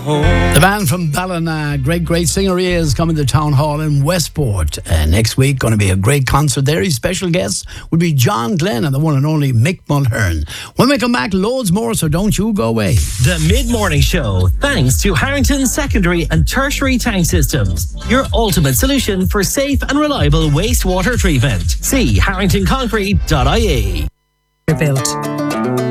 The band from Ballina, great singer he is, coming to Town Hall in Westport next week. Going to be a great concert there. His special guests will be John Glenn and the one and only Mick Mulhern. When we come back, loads more, so don't you go away. The Mid-Morning Show, thanks to Harrington Secondary and Tertiary Tank Systems, your ultimate solution for safe and reliable wastewater treatment. See harringtonconcrete.ie. Built.